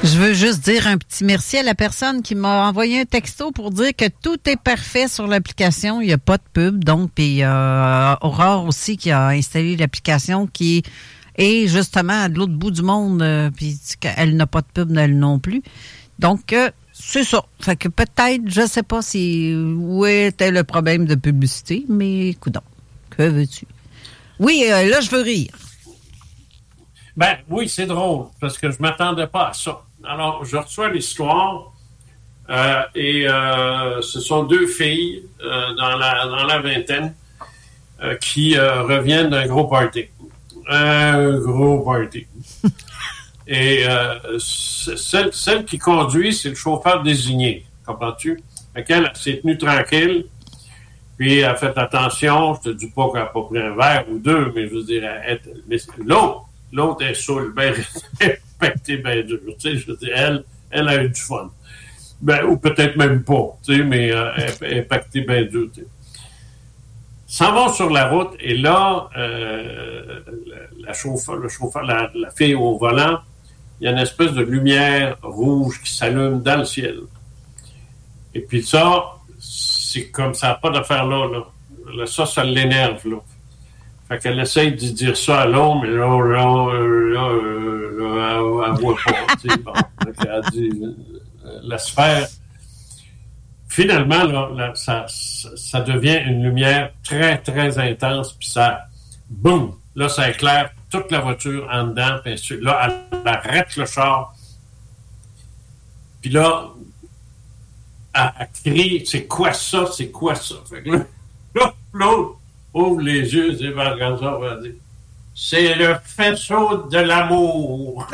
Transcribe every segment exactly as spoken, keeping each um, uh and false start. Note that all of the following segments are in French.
Je veux juste dire un petit merci à la personne qui m'a envoyé un texto pour dire que tout est parfait sur l'application. Il n'y a pas de pub. Donc, puis euh, Aurore aussi qui a installé l'application qui est justement de l'autre bout du monde. Euh, puis elle n'a pas de pub, elle non plus. Donc, euh, c'est ça. Fait que peut-être, je sais pas si où était le problème de publicité, mais coudonc, que veux-tu? Oui, euh, là, je veux rire. Ben oui, c'est drôle, parce que je m'attendais pas à ça. Alors, je reçois l'histoire, euh, et euh, ce sont deux filles euh, dans la dans la vingtaine euh, qui euh, reviennent d'un gros party. Un gros party. Et euh, celle, celle qui conduit, c'est le chauffeur désigné, comprends-tu? Fait qu'elle, elle s'est tenue tranquille, puis elle a fait attention, je te dis pas qu'elle n'a pas pris un verre ou deux, mais je veux dire, elle, mais l'autre, l'autre est saoule, ben respectée, ben dur, tu sais, je veux dire, elle, elle a eu du fun. Ben, ou peut-être même pas, tu sais, mais euh, elle est pactée ben dur, tu sais. S'en vont sur la route, et là, euh, la, la chauffeur, le chauffeur, la, la fille au volant, il y a une espèce de lumière rouge qui s'allume dans le ciel. Et puis ça, c'est comme ça n'a pas d'affaire là, là. Ça, ça l'énerve, là. Fait qu'elle essaye de dire ça à l'homme, mais là, là, là, là, là elle ne voit pas. Tu sais, bon. Elle dit, euh, laisse faire. Finalement, là, là ça, ça, ça devient une lumière très, très intense, puis ça, boum, là, ça éclaire toute la voiture en dedans, puis là, elle arrête le char, puis là, elle, elle crie, c'est quoi ça, c'est quoi ça? Fait que là, là l'autre ouvre les yeux, et va regarder ça, va dire, c'est le faisceau de l'amour.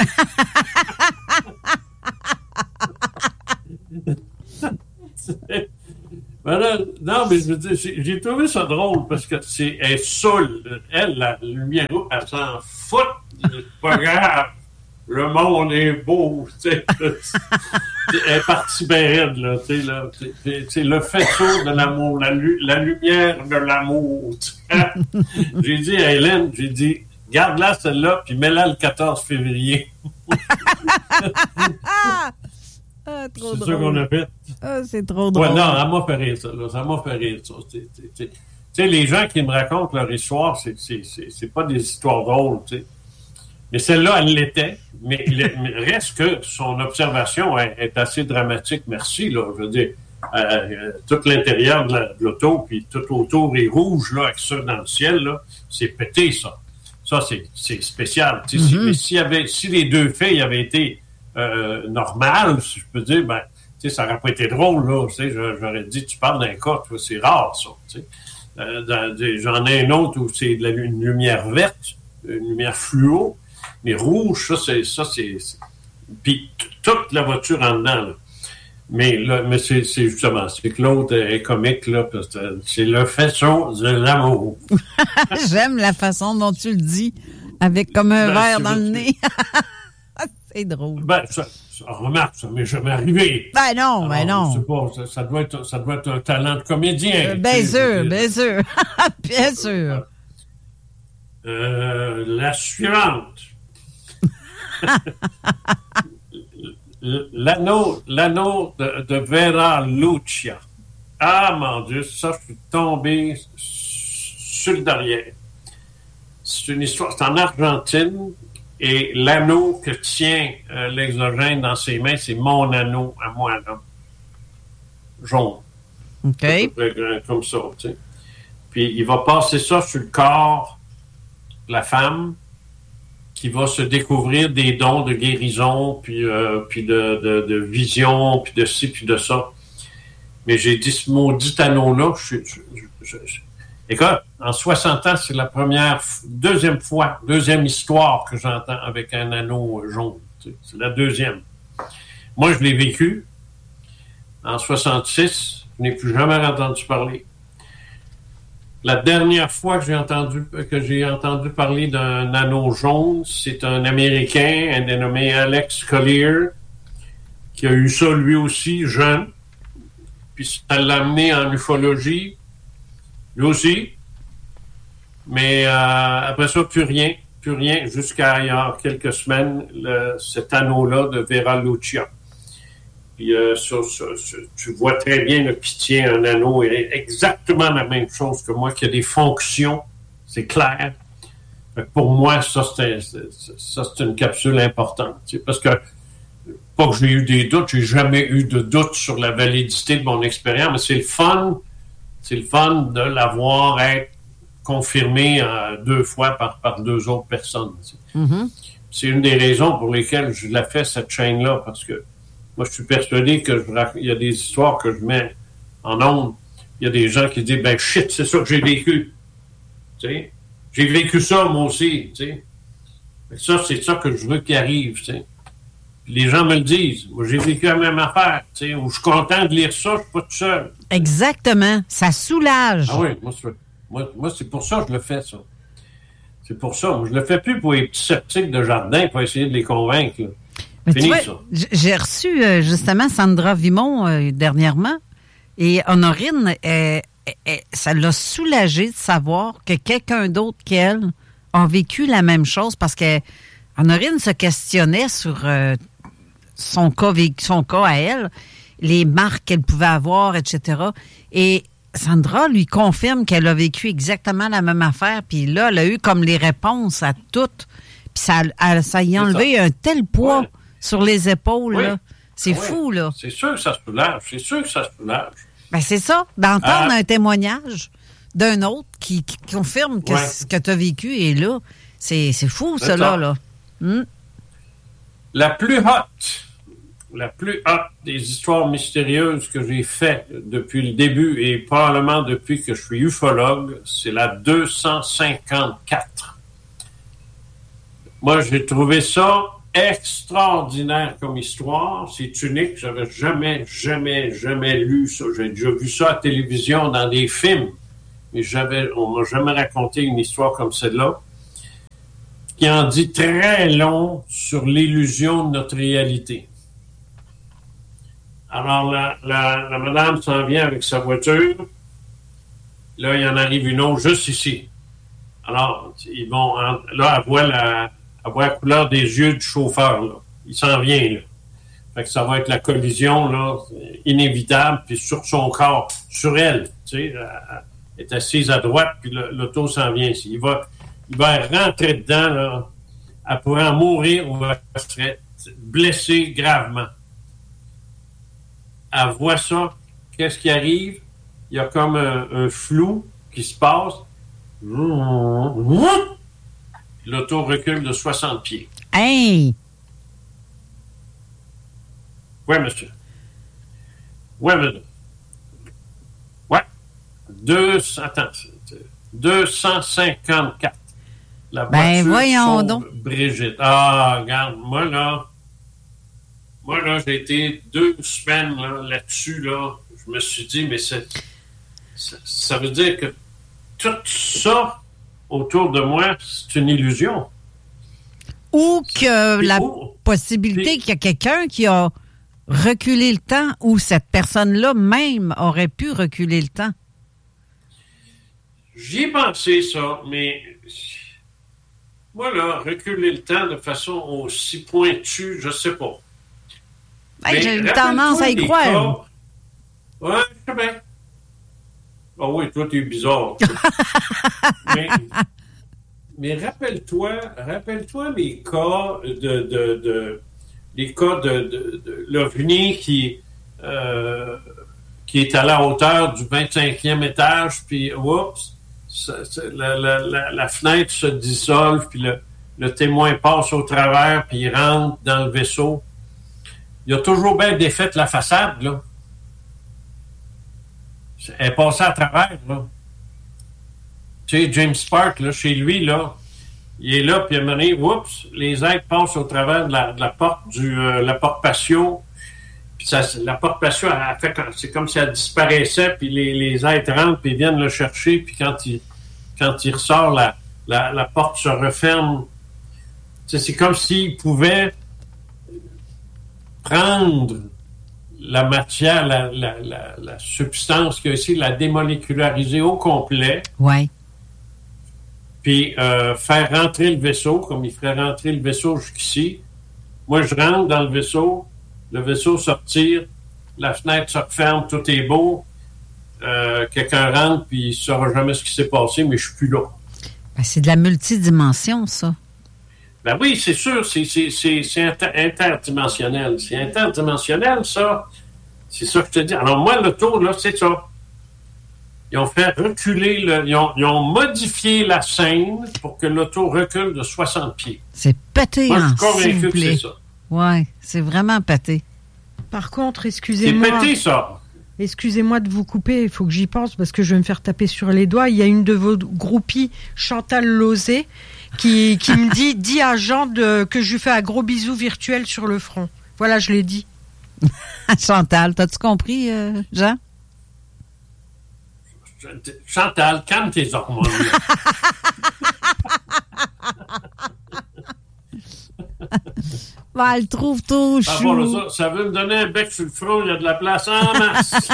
Voilà. Non, mais je veux dire, j'ai, j'ai trouvé ça drôle parce que c'est, elle est saoule. Elle, la lumière, elle s'en fout. C'est pas grave. Le monde est beau, tu sais. Elle est partie bien raide, là, tu sais, là. C'est, c'est le faisceau de l'amour, la, lu- la lumière de l'amour. J'ai dit à Hélène, j'ai dit, garde-la celle-là, puis mets-la le quatorze février. Ah, trop c'est drôle. ça qu'on a fait. Ah, c'est trop drôle. Ouais, non, ça m'a fait rire, ça. Là. Ça m'a fait rire, ça. Tu sais, les gens qui me racontent leur histoire, c'est, c'est, c'est, c'est pas des histoires drôles, tu sais. Mais celle-là, elle l'était. Mais il reste que son observation est, est assez dramatique. Merci, là. Je veux dire, euh, tout l'intérieur de, la, de l'auto, puis tout autour est rouge, là, avec ça dans le ciel, là. C'est pété, ça. Ça, c'est, c'est spécial. Tu sais, mm-hmm. Mais s'il y avait, si les deux filles avaient été Euh, normal, si je peux dire, ben, tu sais, ça n'aurait pas été drôle, là, tu sais, j'aurais dit, tu parles d'un cas, tu vois, c'est rare, ça, tu sais. Euh, dans, j'en ai un autre où c'est de la, une lumière verte, une lumière fluo, mais rouge, ça, c'est, ça, c'est, c'est... puis t- toute la voiture en dedans, là. Mais là, mais c'est, c'est justement, c'est que l'autre est comique, là, parce que c'est le faisceau de l'amour. J'aime la façon dont tu le dis, avec comme un ben, verre dans le nez. C'est drôle. Ben, ça, ça, remarque, ça m'est jamais arrivé. Ben non, Alors, ben non. Je sais pas, ça, ça, doit être, ça doit être un talent de comédien. Euh, bien sûr, bien sûr. Bien sûr. Euh, la suivante. l'anneau, l'anneau de, de Vera Lucia. Ah, mon Dieu, ça, je suis tombé sur le derrière. C'est une histoire, c'est en Argentine. Et l'anneau que tient euh, l'exogène dans ses mains, c'est mon anneau à moi, là. Jaune. OK. À peu près comme ça, tu sais. Puis il va passer ça sur le corps de la femme qui va se découvrir des dons de guérison, puis, euh, puis de, de, de vision, puis de ci, puis de ça. Mais j'ai dit ce maudit anneau-là, je suis... Écoute, en soixante ans, c'est la première, deuxième fois, deuxième histoire que j'entends avec un anneau jaune. Tu sais, c'est la deuxième. Moi, je l'ai vécu. En soixante-six, je n'ai plus jamais entendu parler. La dernière fois que j'ai entendu, que j'ai entendu parler d'un anneau jaune, c'est un Américain, un dénommé Alex Collier, qui a eu ça lui aussi, jeune. Puis ça l'a amené en ufologie. Lui aussi. Mais euh, après ça, plus rien. plus rien jusqu'à il y a quelques semaines, le, cet anneau-là de Vera Lucia. Puis, euh, sur, sur, sur, tu vois très bien le qui tient un anneau est exactement la même chose que moi, qui a des fonctions, c'est clair. Pour moi, ça c'est, c'est, ça, c'est une capsule importante. Tu sais, parce que, pas que j'ai eu des doutes, j'ai jamais eu de doute sur la validité de mon expérience, mais c'est le fun, c'est le fun de l'avoir être confirmé euh, deux fois par, par deux autres personnes. Tu sais. Mm-hmm. C'est une des raisons pour lesquelles je la fais, cette chaîne-là, parce que moi, je suis persuadé que je, il y a des histoires que je mets en ondes. Il y a des gens qui disent, ben shit, c'est ça que j'ai vécu. Tu sais? J'ai vécu ça, moi aussi, tu sais. Ça, c'est ça que je veux qu'il arrive, tu sais. Les gens me le disent. Moi, j'ai vécu la même affaire, tu sais. Où je suis content de lire ça, je suis pas tout seul. Exactement. Ça soulage. Ah oui, moi, c'est, moi, moi, c'est pour ça que je le fais, ça. C'est pour ça. Moi, je le fais plus pour les petits sceptiques de jardin pour essayer de les convaincre, là. Mais Fini, tu vois, ça. J'ai reçu, euh, justement, Sandra Vimon euh, dernièrement. Et Honorine, euh, Et ça l'a soulagée de savoir que quelqu'un d'autre qu'elle a vécu la même chose parce que Honorine se questionnait sur euh, son cas, son cas à elle, les marques qu'elle pouvait avoir, et cetera. Et Sandra lui confirme qu'elle a vécu exactement la même affaire. Puis là, elle a eu comme les réponses à toutes. Puis ça, elle, ça y a enlevé ça. un tel poids ouais. sur les épaules. Oui. Là. C'est oui. fou, là. C'est sûr que ça soulage. C'est sûr que ça soulage. Ben c'est ça, d'entendre euh, un témoignage d'un autre qui, qui confirme que ouais. ce que tu as vécu est là. C'est, c'est fou, ça, là. là. Hmm? La plus haute, la plus haute des histoires mystérieuses que j'ai faites depuis le début et probablement depuis que je suis ufologue, c'est la deux cent cinquante-quatre. Moi, j'ai trouvé ça extraordinaire comme histoire. C'est unique. J'avais jamais, jamais, jamais lu ça. J'ai déjà vu ça à la télévision dans des films. Mais j'avais, on m'a jamais raconté une histoire comme celle-là. Qui en dit très long sur l'illusion de notre réalité. Alors, la, la, la madame s'en vient avec sa voiture. Là, il y en arrive une autre juste ici. Alors, ils vont, là, elle voit la, elle voit la couleur des yeux du chauffeur, là. Il s'en vient, là. Fait que ça va être la collision, là, inévitable, puis sur son corps, sur elle, tu sais, elle est assise à droite, puis le, l'auto s'en vient ici. Il va, il va rentrer dedans, là. Elle pourrait en mourir ou elle serait blessée gravement. Elle voit ça. Qu'est-ce qui arrive? Il y a comme un, un flou qui se passe. L'auto recule de soixante pieds. Hey! Oui, monsieur. Oui, monsieur. Oui. Deux, attends, deux cent cinquante-quatre. La ben, voyons donc. Brigitte. Ah, regarde, moi, là, moi, là, j'ai été deux semaines là, là-dessus, là. Je me suis dit, mais c'est, ça, ça veut dire que tout ça autour de moi, c'est une illusion. Ou que Puis, la oh, possibilité puis, qu'il y a quelqu'un qui a reculé le temps ou cette personne-là même aurait pu reculer le temps. J'y ai pensé, ça, mais moi, là, reculer le temps de façon aussi pointue, je sais pas. Ben, j'ai une tendance à y croire. Oui, je sais bien. Ah oh oui, toi, t'es bizarre. mais, mais rappelle-toi, rappelle-toi les cas de, de, de les cas de, de, de l'OVNI qui, euh, qui est à la hauteur du vingt-cinquième étage, puis oups, ça, ça, la, la, la, la fenêtre se dissolve, puis le, le témoin passe au travers, puis il rentre dans le vaisseau. Il y a toujours bien défait la façade, là. Elle est passée à travers, là. Tu sais, James Spark, là, chez lui, là, il est là, puis à un moment donné, oups, les êtres passent au travers de la, de la porte du euh, la porte patio. Puis ça, la porte patio, elle, elle fait, c'est comme si elle disparaissait, puis les, les êtres rentrent, puis ils viennent le chercher, puis quand il, quand il ressort, la, la, la porte se referme. Tu sais, c'est comme s'il pouvait prendre la matière, la, la, la, la substance qu'il y a ici, la démoléculariser au complet. Ouais. puis euh, faire rentrer le vaisseau, comme il ferait rentrer le vaisseau jusqu'ici. Moi, je rentre dans le vaisseau, le vaisseau sortir, la fenêtre se referme, tout est beau. Euh, quelqu'un rentre, puis il ne saura jamais ce qui s'est passé, mais je suis plus là. Ben, c'est de la multidimension, ça. Ben oui, c'est sûr, c'est, c'est, c'est, c'est inter- interdimensionnel. C'est interdimensionnel, ça. C'est ça que je te dis. Alors moi, le tour, là, c'est ça. Ils ont fait reculer, le, ils, ont, ils ont modifié la scène pour que l'auto recule de soixante pieds. C'est pété, moi, hein, je suis convaincu s'il vous que plaît. c'est ça. Oui, c'est vraiment pété. Par contre, excusez-moi. C'est pété, ça. Excusez-moi de vous couper, il faut que j'y pense parce que je vais me faire taper sur les doigts. Il y a une de vos groupies, Chantal Lauzet, qui, qui me dit, dis à Jean de, que je lui fais un gros bisou virtuel sur le front. Voilà, je l'ai dit. Chantal, t'as-tu compris, euh, Jean? Chantal, calme tes hormones. Ben, elle trouve tout chou. Ah, bon, ça, ça veut me donner un bec sur le front, il y a de la place en masse.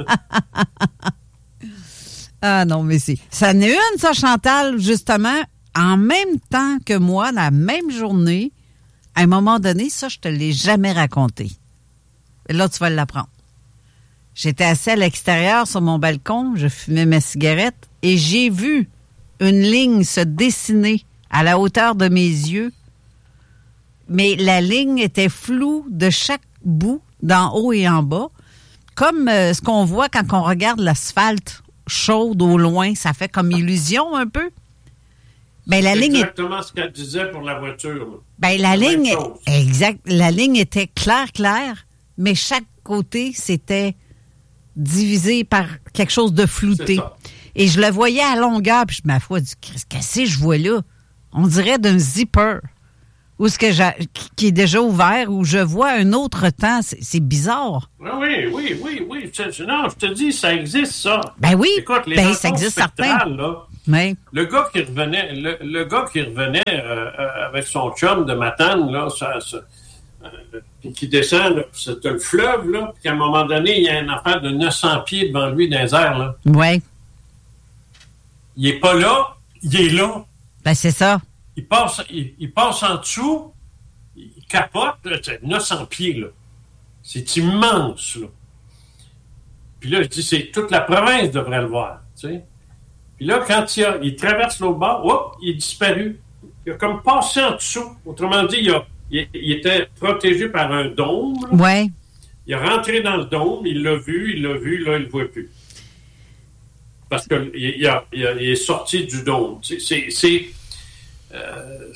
Ah non, mais c'est... Ça n'est une, ça, Chantal, justement, en même temps que moi, la même journée, à un moment donné, ça, je te l'ai jamais raconté. Là, tu vas l'apprendre. J'étais assis à l'extérieur sur mon balcon, je fumais ma cigarette et j'ai vu une ligne se dessiner à la hauteur de mes yeux. Mais la ligne était floue de chaque bout, d'en haut et en bas, comme euh, ce qu'on voit quand on regarde l'asphalte chaude au loin. Ça fait comme illusion un peu. Ben, la C'est ligne exactement est... ce qu'elle disait pour la voiture. Là. Ben, la ligne, exact, la ligne était claire, claire, mais chaque côté, c'était divisé par quelque chose de flouté. Et je le voyais à longueur, puis je m'affois du Christ, qu'est-ce que je vois là? On dirait d'un zipper. Ou ce que j'ai, qui est déjà ouvert, où je vois un autre temps. C'est, c'est bizarre. Oui, oui, oui, oui. Je, non, je te dis, ça existe, ça. Ben oui, écoute, les ben, ça existe certain. Là, oui. Le gars qui revenait, le, le gars qui revenait euh, avec son chum de Matane, là, ça, ça, euh, puis qui descend, là, c'est le fleuve, là, puis qu'à un moment donné, il y a une affaire de neuf cents pieds devant lui dans les airs, là. Oui. Il est pas là, il est là. Ben, c'est ça. Il passe, il, il passe en dessous, il capote, là, c'est neuf cents pieds, là. C'est immense, là. Puis là, je dis, c'est toute la province devrait le voir, tu sais. Puis là, quand il, a, il traverse l'autre bord, hop, il est disparu. Il a comme passé en dessous. Autrement dit, il, a, il, il était protégé par un dôme. Oui. Il est rentré dans le dôme, il l'a vu, il l'a vu, là, il ne le voit plus. Parce qu'il il a, il a, il est sorti du dôme. C'est... c'est, c'est Euh,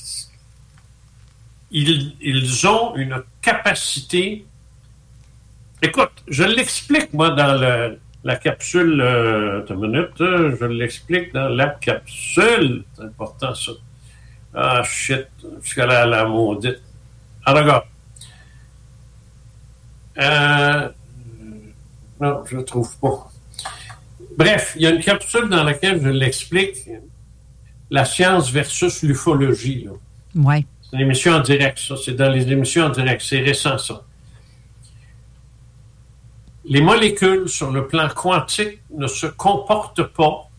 ils, ils ont une capacité. Écoute, je l'explique, moi, dans le, la capsule. Euh, une minute, euh, je l'explique dans la capsule. C'est important, ça. Ah, shit. Jusqu'à la, la maudite. Ah, regarde. Euh, non, je ne trouve pas. Bref, il y a une capsule dans laquelle je l'explique. La science versus l'ufologie. Là. Oui. C'est une émission en direct, ça. C'est dans les émissions en direct. C'est récent, ça. Les molécules sur le plan quantique ne se comportent pas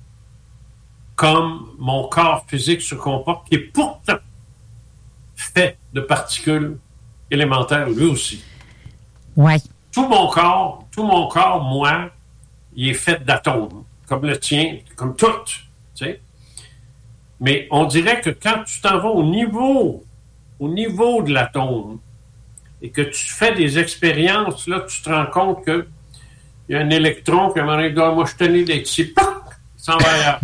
comme mon corps physique se comporte, qui est pourtant fait de particules élémentaires, lui aussi. Oui. Tout mon corps, tout mon corps, moi, il est fait d'atomes, comme le tien, comme tout, tu sais. Mais on dirait que quand tu t'en vas au niveau, au niveau de l'atome, et que tu fais des expériences, là, tu te rends compte qu'il y a un électron qui, à un moment donné, doit, moi, je tenais d'être ici, il s'en va ailleurs.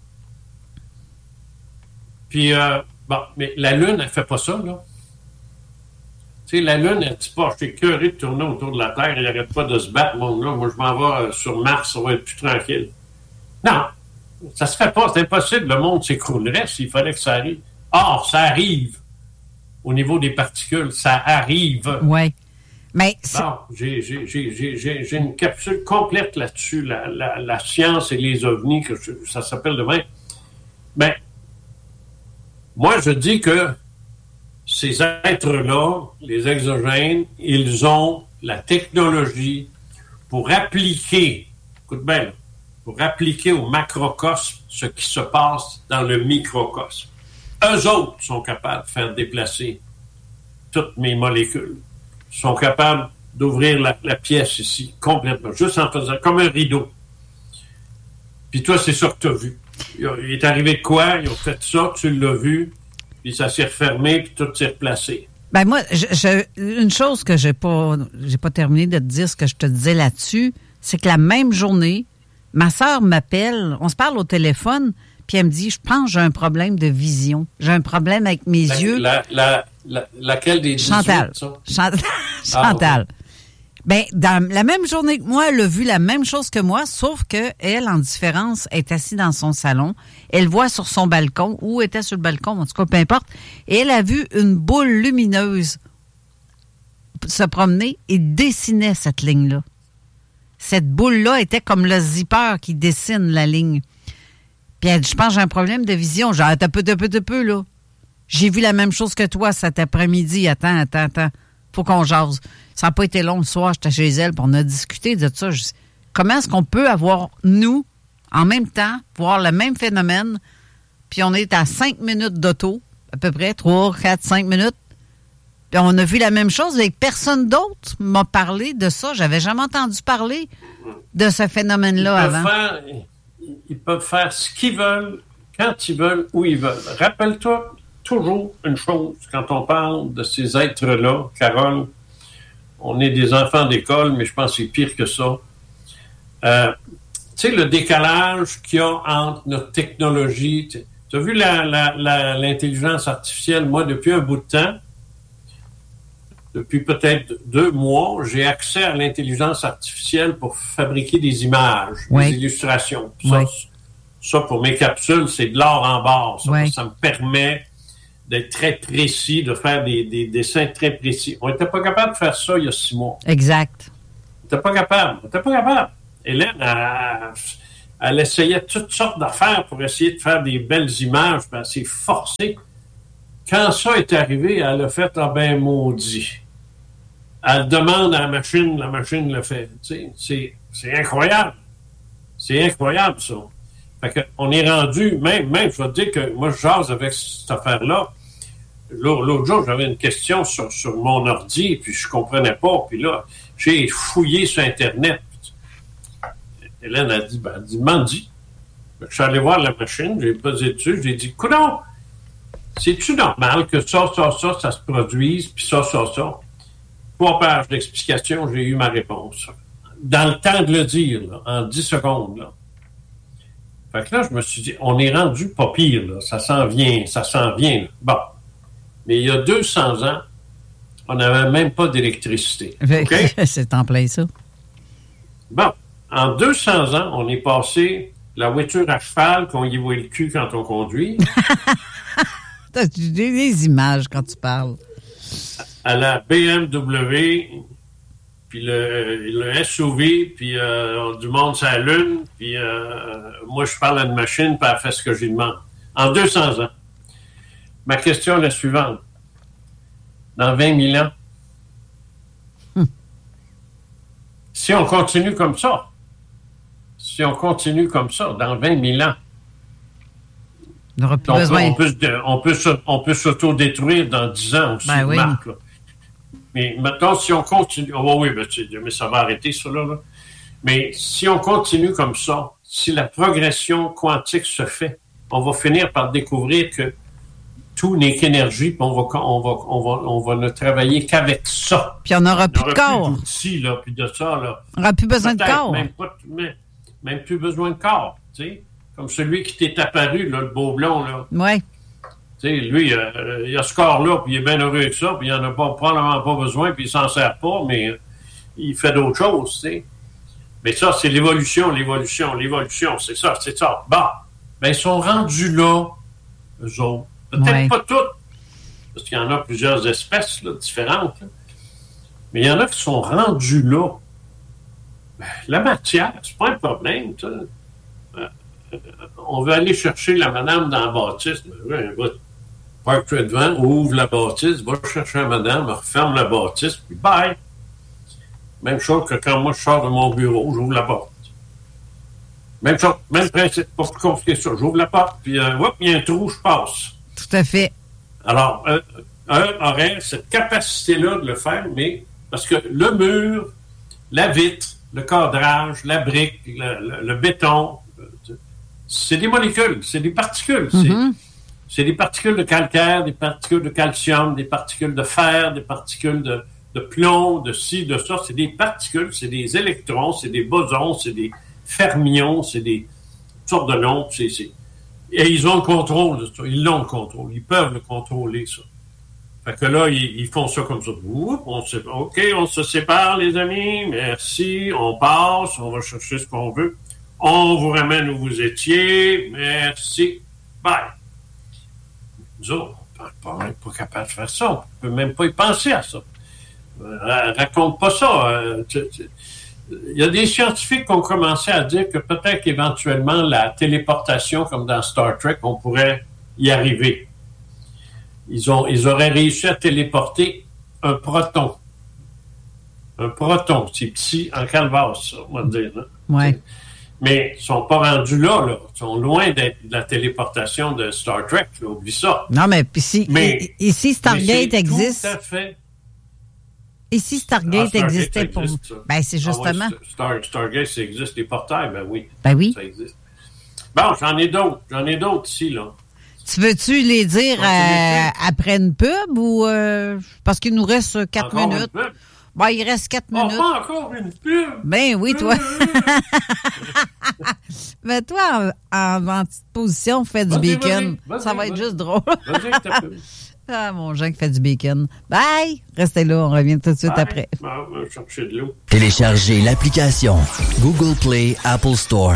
Puis, euh, bon, mais la Lune, elle fait pas ça, là. Tu sais, la Lune, elle dit pas, je suis curé de tourner autour de la Terre, il n'arrête pas de se battre, mon là, moi, je m'en vais sur Mars, ça va être plus tranquille. Non. Ça se fait pas, c'est impossible. Le monde s'écroulerait s'il fallait que ça arrive. Or, ça arrive au niveau des particules. Ça arrive. Oui. Mais bon, j'ai, j'ai, j'ai, j'ai, j'ai, j'ai une capsule complète là-dessus, la, la, la science et les ovnis, que je, ça s'appelle demain. Ben, moi, je dis que ces êtres-là, les exogènes, ils ont la technologie pour appliquer, écoute bien, pour appliquer au macrocosme ce qui se passe dans le microcosme. Eux autres sont capables de faire déplacer toutes mes molécules. Ils sont capables d'ouvrir la, la pièce ici, complètement, juste en faisant comme un rideau. Puis toi, c'est ça que tu as vu. Il est arrivé de quoi? Ils ont fait ça, tu l'as vu, puis ça s'est refermé, puis tout s'est replacé. Ben moi, je, je, une chose que j'ai pas, j'ai pas terminé de te dire, ce que je te disais là-dessus, c'est que la même journée, ma sœur m'appelle, on se parle au téléphone, puis elle me dit, je pense que j'ai un problème de vision. J'ai un problème avec mes la, yeux. La, la, la, laquelle des dix-huit, Chantal. ça? Chantal. Chantal. Ah, okay. Ben, dans la même journée que moi, elle a vu la même chose que moi, sauf que elle, en différence, est assise dans son salon. Elle voit sur son balcon, ou était sur le balcon, en tout cas, peu importe. Et elle a vu une boule lumineuse se promener et dessiner cette ligne-là. Cette boule-là était comme le zipper qui dessine la ligne. Puis elle dit, je pense que j'ai un problème de vision. Genre, t'as peu, t'as peu, t'as peu, là. J'ai vu la même chose que toi cet après-midi. Attends, attends, attends. Faut qu'on jase. Ça n'a pas été long le soir, j'étais chez elle, puis on a discuté de ça. Je, comment est-ce qu'on peut avoir, nous, en même temps, voir le même phénomène, puis on est à cinq minutes d'auto, à peu près, trois, quatre, cinq minutes, puis on a vu la même chose, et personne d'autre m'a parlé de ça. J'avais jamais entendu parler de ce phénomène-là ils avant. Faire, ils peuvent faire ce qu'ils veulent, quand ils veulent, où ils veulent. Rappelle-toi toujours une chose, quand on parle de ces êtres-là, Carole, on est des enfants d'école, mais je pense que c'est pire que ça. Euh, tu sais, le décalage qu'il y a entre notre technologie. Tu as vu la, la, la, l'intelligence artificielle? Moi, depuis un bout de temps, depuis peut-être deux mois, j'ai accès à l'intelligence artificielle pour fabriquer des images, oui. des illustrations. Ça, oui. ça, pour mes capsules, c'est de l'or en barre. Ça, oui. ça me permet d'être très précis, de faire des, des dessins très précis. On n'était pas capable de faire ça il y a six mois. Exact. On n'était pas capable. On n'était pas capable. Hélène, elle, elle essayait toutes sortes d'affaires pour essayer de faire des belles images, puis elle s'est forcée. Quand ça est arrivé, elle a fait « Ah ben maudit ». Elle demande à la machine, la machine le fait. Tu sais, c'est, c'est incroyable. C'est incroyable, ça. Fait qu'on est rendu, même, même, je vais te dire que moi, je jase avec cette affaire-là. L'autre jour, j'avais une question sur, sur mon ordi, puis je comprenais pas. Puis là, j'ai fouillé sur Internet. Hélène a dit, ben, dit, m'en dit. Je suis allé voir la machine, j'ai posé dessus, j'ai dit, coudonc, c'est-tu normal que ça, ça, ça, ça se produise, puis ça, ça, ça? Trois pages d'explication, j'ai eu ma réponse. Dans le temps de le dire, là, en dix secondes, là. Fait que là, je me suis dit, on est rendu pas pire, là. Ça s'en vient, ça s'en vient. Là. Bon. Mais il y a deux cents ans, on n'avait même pas d'électricité. Okay? C'est en plein ça. Bon. En deux cents ans, on est passé la voiture à cheval qu'on y voit le cul quand on conduit. T'as des images quand tu parles. À la B M W, puis le, le S U V, puis euh, du monde sur la Lune, puis euh, moi, je parle à une machine, puis elle fait ce que je lui demande. En deux cents ans. Ma question est la suivante. Dans vingt mille ans, hmm. si on continue comme ça, si on continue comme ça, dans vingt mille ans, on, on, peut, on, peut, on, peut, on peut s'auto-détruire dans dix ans aussi, ben oui. Marc, là. Mais maintenant, si on continue... Oh, oui, ben, mais ça va arrêter, ça, là, là. Mais si on continue comme ça, si la progression quantique se fait, on va finir par découvrir que tout n'est qu'énergie, puis on va, on va, on va, on va ne travailler qu'avec ça. Puis on n'aura plus de corps. Plus d'outils, là, puis de ça, là. On n'aura plus besoin de corps. Même, pas, même, même plus besoin de corps, tu sais. Comme celui qui t'est apparu, là, le beau blond, là. Oui. Tu sais, lui, euh, il a ce corps-là, puis il est bien heureux avec ça, puis il n'en a pas, probablement pas besoin, puis il s'en sert pas, mais euh, il fait d'autres choses, tu sais. Mais ça, c'est l'évolution, l'évolution, l'évolution, c'est ça, c'est ça. Bon, ben ils sont rendus là, eux autres. Peut-être ouais. pas toutes, parce qu'il y en a plusieurs espèces là, différentes, là. Mais il y en a qui sont rendus là. Ben, la matière, c'est pas un problème, tu sais. Euh, euh, on veut aller chercher la madame dans la bâtisse, ben, oui, parque-toi devant, ouvre la bâtisse, va chercher la madame, referme la bâtisse, puis bye! Même chose que quand moi je sors de mon bureau, j'ouvre la porte. Même chose, même principe, pas plus compliqué que ça. J'ouvre la porte, puis euh, hop, il y a un trou, je passe. Tout à fait. Alors, euh, un aurait cette capacité-là de le faire, mais parce que le mur, la vitre, le cadrage, la brique, le, le, le béton, c'est des molécules, c'est des particules. Mm-hmm. C'est, c'est des particules de calcaire, des particules de calcium, des particules de fer, des particules de, de plomb, de ci, de ça. C'est des particules, c'est des électrons, c'est des bosons, c'est des fermions, c'est des sortes de noms. C'est, c'est... Et ils ont le contrôle de ça. Ils l'ont le contrôle. Ils peuvent le contrôler, ça. Fait que là, ils, ils font ça comme ça. Oups, on se, OK, on se sépare, les amis. Merci. On passe. On va chercher ce qu'on veut. On vous ramène où vous étiez. Merci. Bye. Nous autres, on n'est pas capable de faire ça. On ne peut même pas y penser à ça. Euh, raconte pas ça. Euh, tu, tu, il y a des scientifiques qui ont commencé à dire que peut-être qu'éventuellement, la téléportation, comme dans Star Trek, on pourrait y arriver. Ils, ont, ils auraient réussi à téléporter un proton. Un proton, c'est petit en calvasse, ça, on va dire. Hein? Ouais. Mais ils ne sont pas rendus là, là. Ils sont loin d'être de la téléportation de Star Trek. Là. Oublie ça. Non, mais ici, mais, ici Stargate mais existe. Tout à fait. Et si Stargate, ah, Stargate existait pour... Existe, ben, c'est justement... Ah ouais, Star, Stargate, ça existe. Les portails, ben oui. Ben oui. Ça existe. Bon, j'en ai d'autres. J'en ai d'autres ici, là. Tu veux-tu les dire euh, après une pub ou... Euh, parce qu'il nous reste quatre encore minutes. Une pub? Ben, il reste quatre oh, minutes. Pas encore une pub? Ben oui, toi. Mais toi, en, en petite position, fais du vas-y, bacon. Vas-y, vas-y, ça va vas-y. être juste drôle. Vas-y avec ta pub. Ah, mon Jean qui fait du bacon. Bye! Restez là, on revient tout de suite Bye. après. Bon, on va chercher de l'eau. Téléchargez l'application Google Play, Apple Store.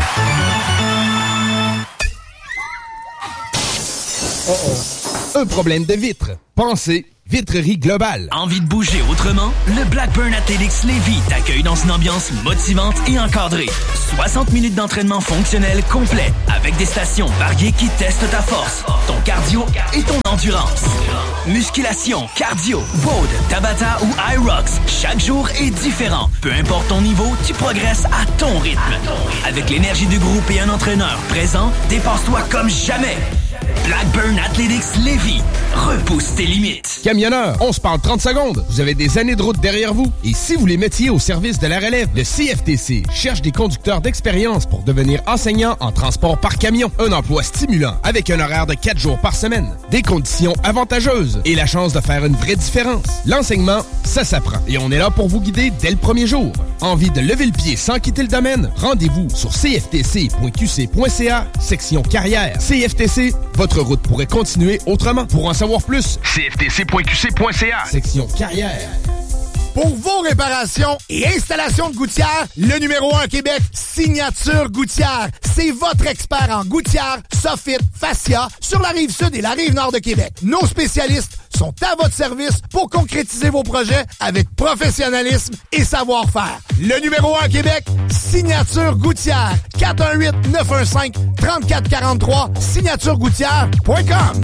Oh oh. Un problème de vitre. Pensez Vitrerie Globale. Envie de bouger autrement? Le Blackburn Athletics Lévis t'accueille dans une ambiance motivante et encadrée. soixante minutes d'entraînement fonctionnel complet avec des stations variées qui testent ta force, ton cardio et ton endurance. Musculation, cardio, WOD, Tabata ou iRox, chaque jour est différent. Peu importe ton niveau, tu progresses à ton rythme. Avec l'énergie du groupe et un entraîneur présent, dépasse-toi comme jamais. Blackburn Athletics Lévis. Repousse tes limites. Camionneur, on se parle trente secondes. Vous avez des années de route derrière vous. Et si vous les mettiez au service de la relève, le C F T C cherche des conducteurs d'expérience pour devenir enseignant en transport par camion. Un emploi stimulant avec un horaire de quatre jours par semaine. Des conditions avantageuses et la chance de faire une vraie différence. L'enseignement, ça s'apprend. Et on est là pour vous guider dès le premier jour. Envie de lever le pied sans quitter le domaine? Rendez-vous sur c f t c point q c point c a, section carrière. C F T C, votre route pourrait continuer autrement. Pour en savoir plus, c f t c point q c point c a, section carrière. Pour vos réparations et installations de gouttières, le numéro un à Québec, Signature Gouttière. C'est votre expert en gouttières, soffit, fascia sur la rive sud et la rive nord de Québec. Nos spécialistes sont à votre service pour concrétiser vos projets avec professionnalisme et savoir-faire. Le numéro un à Québec, Signature Gouttière. quatre un huit, neuf un cinq, trois quatre quatre trois, signature gouttière point com.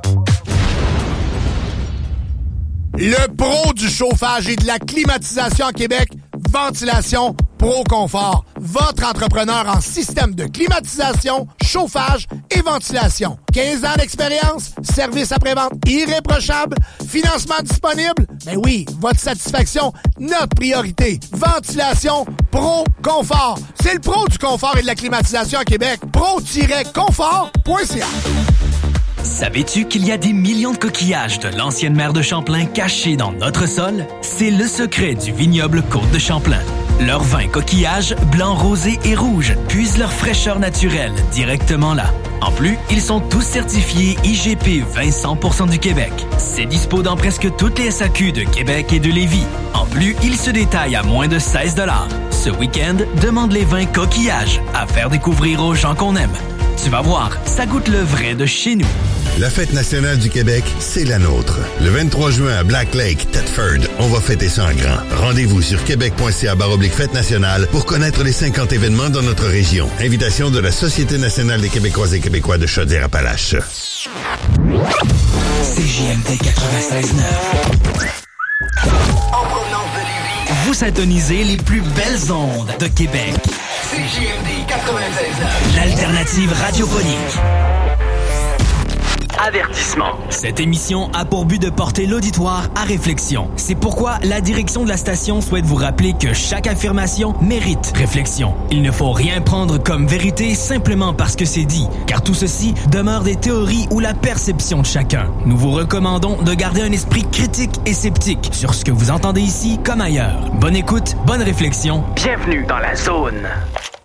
Le pro du chauffage et de la climatisation à Québec, Ventilation Pro Confort. Votre entrepreneur en système de climatisation, chauffage et ventilation. quinze ans d'expérience, service après-vente irréprochable, financement disponible. Ben oui, votre satisfaction, notre priorité. Ventilation Pro Confort. C'est le pro du confort et de la climatisation à Québec. pro tiret confort point c a. Savais-tu qu'il y a des millions de coquillages de l'ancienne mer de Champlain cachés dans notre sol? C'est le secret du vignoble Côte de Champlain. Leurs vins coquillages, blancs, rosés et rouges, puisent leur fraîcheur naturelle directement là. En plus, ils sont tous certifiés I G P vingt cent pour cent du Québec. C'est dispo dans presque toutes les S A Q de Québec et de Lévis. En plus, ils se détaillent à moins de seize dollars. Ce week-end, demande les vins coquillages à faire découvrir aux gens qu'on aime. Tu vas voir, ça goûte le vrai de chez nous. La Fête nationale du Québec, c'est la nôtre. Le vingt-trois juin à Black Lake, Thetford, on va fêter ça en grand. Rendez-vous sur québec point c a baroblique fête nationale pour connaître les cinquante événements dans notre région. Invitation de la Société nationale des Québécoises et Québécois de Chaudière-Appalaches. C J M D quatre-vingt-seize neuf. En provenance de Lévis, Vous syntonisez les plus belles ondes de Québec. C J M D quatre-vingt-seize neuf. L'alternative radiophonique. Avertissement. Cette émission a pour but de porter l'auditoire à réflexion. C'est pourquoi la direction de la station souhaite vous rappeler que chaque affirmation mérite réflexion. Il ne faut rien prendre comme vérité simplement parce que c'est dit, car tout ceci demeure des théories ou la perception de chacun. Nous vous recommandons de garder un esprit critique et sceptique sur ce que vous entendez ici comme ailleurs. Bonne écoute, bonne réflexion. Bienvenue dans la zone.